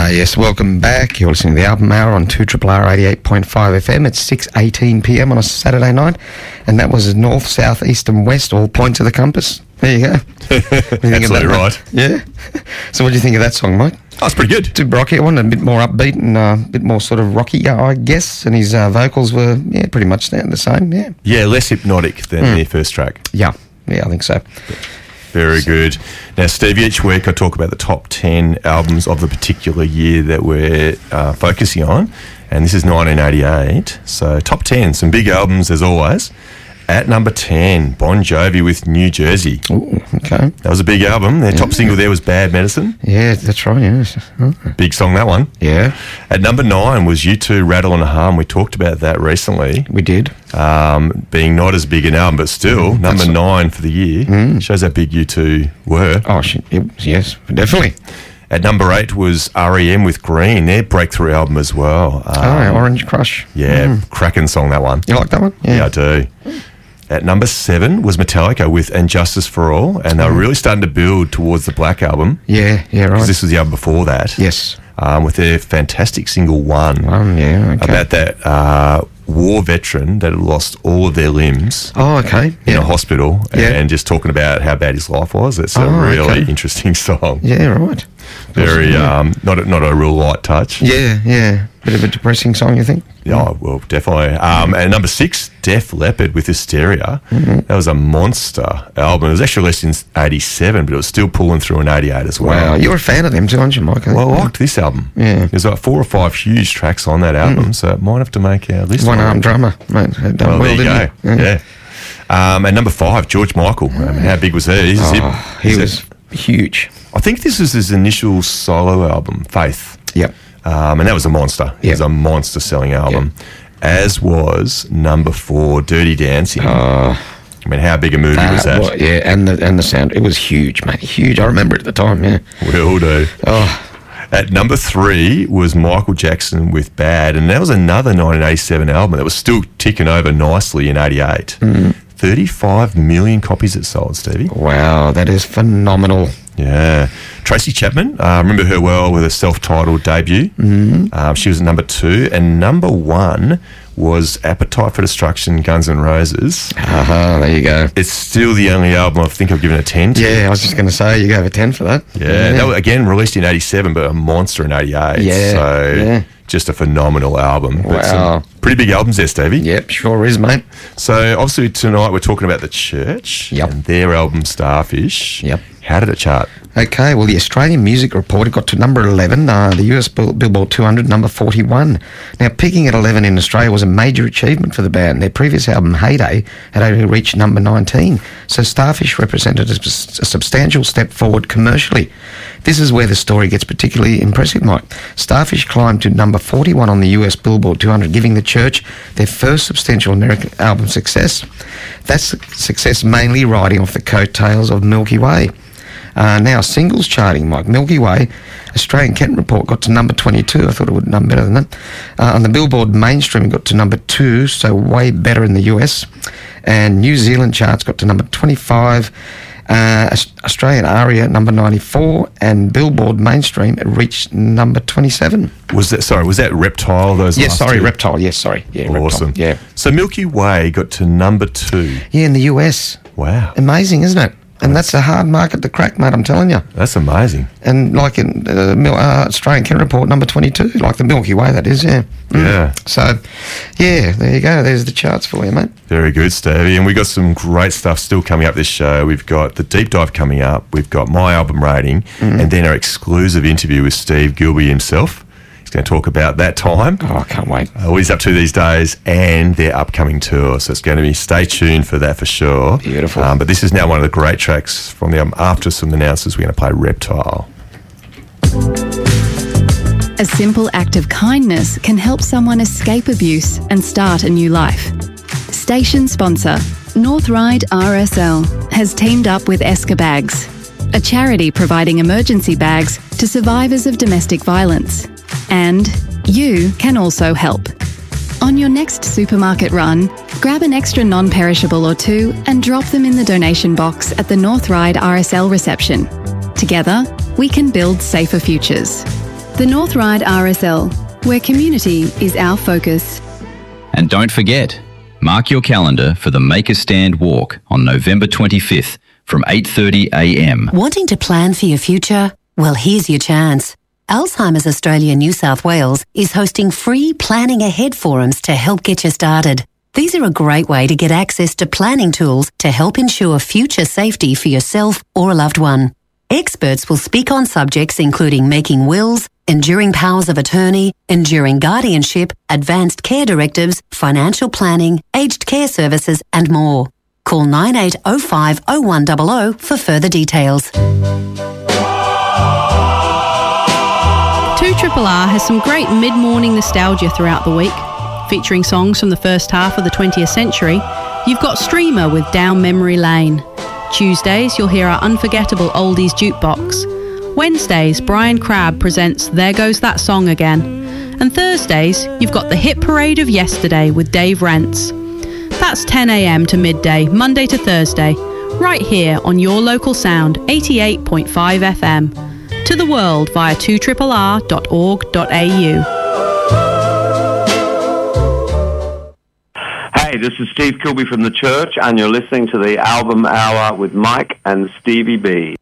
Yes, welcome back. You're listening to the Album Hour on 2RRR 88.5 FM. It's 6:18 p.m. on a Saturday night, and that was north, south, east and west, all points of the compass. There you go. Absolutely right. Yeah. So what do you think of that song, Mike? Oh, it's pretty good. Too rocky. I wanted a bit more upbeat and a bit more sort of rocky, I guess, and his vocals were, pretty much the same, yeah. Yeah, less hypnotic than the first track. Yeah, I think so. Very good. Now, Steve, each week I talk about the top 10 albums of the particular year that we're focusing on, and this is 1988. So, top 10, some big albums as always. At number 10, Bon Jovi with New Jersey. Ooh, okay. That was a big album. Their top single there was Bad Medicine. Yeah, that's right, yes. Oh. Big song, that one. Yeah. At number 9 was U2, Rattle and Hum. We talked about that recently. We did. Being not as big an album, but still, number 9 for the year. Shows how big U2 were. Oh, yes, definitely. At number 8 was R.E.M. with Green, their breakthrough album as well. Orange Crush. Yeah, cracking song, that one. You like that one? Yeah, I do. At number 7 was Metallica with And Justice for All, and they were really starting to build towards the Black Album. Yeah, right. Because this was the album before that. Yes. With their fantastic single One. Okay. About that war veteran that had lost all of their limbs in a hospital and just talking about how bad his life was. It's a really interesting song. Yeah, right. Very, not a real light touch. Yeah. Bit of a depressing song, you think? Yeah, well, definitely. And number 6, Def Leppard with Hysteria. That was a monster album. It was actually released in 87, but it was still pulling through in 88 as well. Wow, you're a fan of them too, aren't you, Mike? Well, I liked this album. Yeah. There's like 4 or 5 huge tracks on that album, so it might have to make our list. One-armed drummer, mate. Well, there you go. Yeah. And number 5, George Michael. I mean, how big was he? He was huge. I think this was his initial solo album, Faith. Yep. And that was a monster. It was a monster-selling album, as was number 4, Dirty Dancing. I mean, how big a movie was that? Well, yeah, and the sound. It was huge, mate. Huge. I remember it at the time, yeah. We all do. At number 3 was Michael Jackson with Bad, and that was another 1987 album that was still ticking over nicely in 88. 35 million copies it sold, Stevie. Wow, that is phenomenal. Yeah. Tracy Chapman, I remember her well with a self-titled debut. She was at number 2, and number 1 was Appetite for Destruction, Guns N' Roses. There you go. It's still the only album I think I've given a 10 to. Yeah, I was just going to say, you gave a 10 for that. Yeah, that was, again, released in 87, but a monster in 88. Yeah, so just a phenomenal album. Wow. But some pretty big albums there, Stevie. Yep, sure is, mate. So, obviously, tonight we're talking about The Church and their album Starfish. Yep. How did it chart? Okay, well, the Australian Music Report got to number 11, the US Billboard 200, number 41. Now, peaking at 11 in Australia was a major achievement for the band. Their previous album, Heyday, had only reached number 19, so Starfish represented a substantial step forward commercially. This is where the story gets particularly impressive, Mike. Starfish climbed to number 41 on the US Billboard 200, giving The Church their first substantial American album success. That's success mainly riding off the coattails of Milky Way. Now, singles charting, Mike. Milky Way, Australian Kent Report got to number 22. I thought it would have done better than that. On the Billboard mainstream, it got to number 2, so way better in the US. And New Zealand charts got to number 25. Australian ARIA, number 94. And Billboard mainstream, it reached number 27. Was that Reptile? Reptile. Yes, sorry. Yeah, awesome. Reptile, yeah. So Milky Way got to number 2. Yeah, in the US. Wow. Amazing, isn't it? And that's a hard market to crack, mate, I'm telling you. That's amazing. And like in Australian Kent Report, number 22, like the Milky Way, that is, yeah. Yeah. So, yeah, there you go. There's the charts for you, mate. Very good, Stevie. And we've got some great stuff still coming up this show. We've got the deep dive coming up. We've got my album rating. And then our exclusive interview with Steve Gilby himself. He's going to talk about that time. Oh, I can't wait. What he's up to these days and their upcoming tour. So it's going to be, stay tuned for that for sure. Beautiful. But this is now one of the great tracks from the album. After some announcements, we're going to play Reptile. A simple act of kindness can help someone escape abuse and start a new life. Station sponsor, North Ryde RSL, has teamed up with Esker Bags, a charity providing emergency bags to survivors of domestic violence. And you can also help. On your next supermarket run, grab an extra non-perishable or 2 and drop them in the donation box at the North Ryde RSL reception. Together, we can build safer futures. The North Ryde RSL, where community is our focus. And don't forget, mark your calendar for the Make a Stand walk on November 25th from 8:30am. Wanting to plan for your future? Well, here's your chance. Alzheimer's Australia New South Wales is hosting free Planning Ahead forums to help get you started. These are a great way to get access to planning tools to help ensure future safety for yourself or a loved one. Experts will speak on subjects including making wills, enduring powers of attorney, enduring guardianship, advanced care directives, financial planning, aged care services and more. Call 9805 0100 for further details. 2RRR has some great mid-morning nostalgia throughout the week. Featuring songs from the first half of the 20th century, you've got Streamer with Down Memory Lane. Tuesdays, you'll hear our unforgettable oldies jukebox. Wednesdays, Brian Crabb presents There Goes That Song Again. And Thursdays, you've got the Hit Parade of Yesterday with Dave Rents. That's 10am to midday, Monday to Thursday, right here on your local sound, 88.5 FM. To the world via 2RRR.org.au. Hey, this is Steve Kilby from The Church, and you're listening to the Album Hour with Mike and Stevie B.